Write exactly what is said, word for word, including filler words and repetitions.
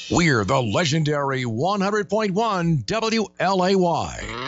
We're the legendary one hundred point one W L A Y.